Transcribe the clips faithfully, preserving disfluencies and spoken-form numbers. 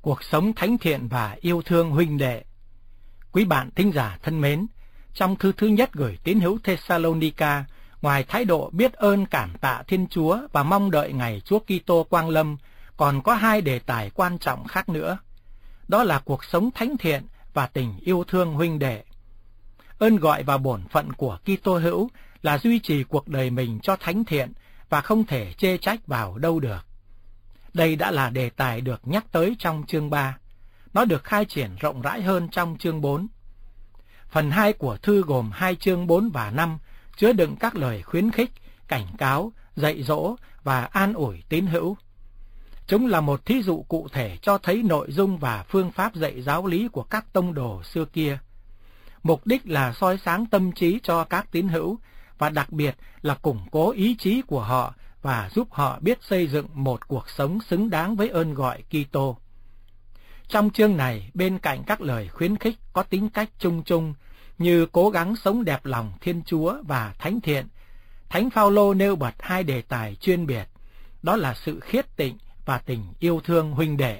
cuộc sống thánh thiện và yêu thương huynh đệ. Quý bạn thính giả thân mến, trong thư thứ nhất gửi tín hữu Thessalonica, ngoài thái độ biết ơn cảm tạ Thiên Chúa và mong đợi ngày Chúa Kitô quang lâm, còn có hai đề tài quan trọng khác nữa. Đó là cuộc sống thánh thiện và tình yêu thương huynh đệ. Ơn gọi và bổn phận của Kitô hữu là duy trì cuộc đời mình cho thánh thiện và không thể chê trách vào đâu được. Đây đã là đề tài được nhắc tới trong chương ba. Nó được khai triển rộng rãi hơn trong chương bốn. Phần hai của thư gồm hai chương bốn và năm, chứa đựng các lời khuyến khích, cảnh cáo, dạy dỗ và an ủi tín hữu. Chúng là một thí dụ cụ thể cho thấy nội dung và phương pháp dạy giáo lý của các tông đồ xưa kia. Mục đích là soi sáng tâm trí cho các tín hữu và đặc biệt là củng cố ý chí của họ và giúp họ biết xây dựng một cuộc sống xứng đáng với ơn gọi Kitô. Trong chương này, bên cạnh các lời khuyến khích có tính cách chung chung như cố gắng sống đẹp lòng Thiên Chúa và thánh thiện, Thánh Phaolô nêu bật hai đề tài chuyên biệt, đó là sự khiết tịnh và tình yêu thương huynh đệ.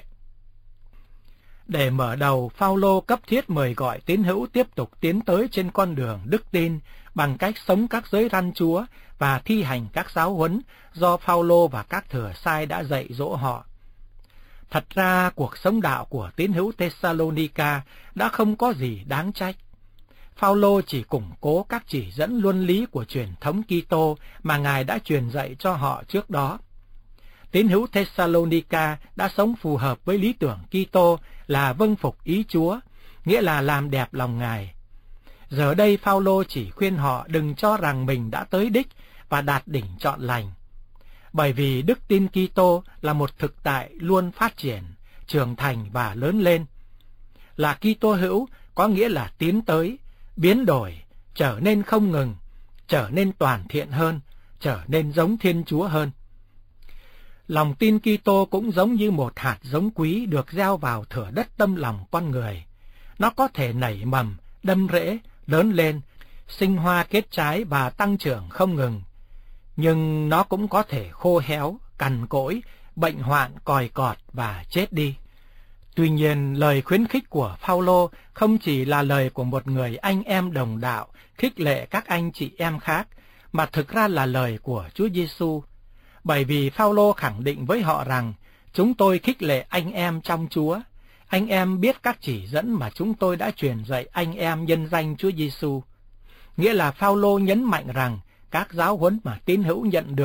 Để mở đầu, Phaolô cấp thiết mời gọi tín hữu tiếp tục tiến tới trên con đường đức tin bằng cách sống các giới răn Chúa và thi hành các giáo huấn do Phaolô và các thừa sai đã dạy dỗ họ. Thật ra, cuộc sống đạo của tín hữu Thessalonica đã không có gì đáng trách. Phaolô chỉ củng cố các chỉ dẫn luân lý của truyền thống Kitô mà Ngài đã truyền dạy cho họ trước đó. Tín hữu Thessalonica đã sống phù hợp với lý tưởng Kitô là vâng phục ý Chúa, nghĩa là làm đẹp lòng Ngài. Giờ đây Phaolô chỉ khuyên họ đừng cho rằng mình đã tới đích và đạt đỉnh trọn lành. Bởi vì đức tin Kitô là một thực tại luôn phát triển, trưởng thành và lớn lên. Là Kitô hữu có nghĩa là tiến tới, biến đổi, trở nên không ngừng, trở nên toàn thiện hơn, trở nên giống Thiên Chúa hơn. Lòng tin Kitô cũng giống như một hạt giống quý được gieo vào thửa đất tâm lòng con người. Nó có thể nảy mầm, đâm rễ, lớn lên, sinh hoa kết trái và tăng trưởng không ngừng. Nhưng nó cũng có thể khô héo, cằn cỗi, bệnh hoạn, còi cọt và chết đi. Tuy nhiên, lời khuyến khích của Phaolô không chỉ là lời của một người anh em đồng đạo khích lệ các anh chị em khác, mà thực ra là lời của Chúa Giêsu. Bởi vì Phaolô khẳng định với họ rằng, chúng tôi khích lệ anh em trong Chúa. Anh em biết các chỉ dẫn mà chúng tôi đã truyền dạy anh em nhân danh Chúa Giêsu. Nghĩa là Phaolô nhấn mạnh rằng các giáo huấn mà tín hữu nhận được